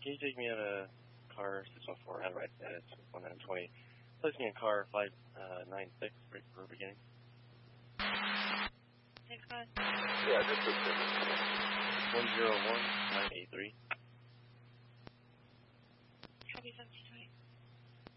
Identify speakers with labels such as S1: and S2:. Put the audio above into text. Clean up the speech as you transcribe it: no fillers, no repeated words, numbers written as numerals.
S1: can you take me out of car 614, have right status 1920. Place me in car 596 for beginning.
S2: Thanks, guys.
S3: Yeah, this is
S1: 101983.
S2: Copy 17.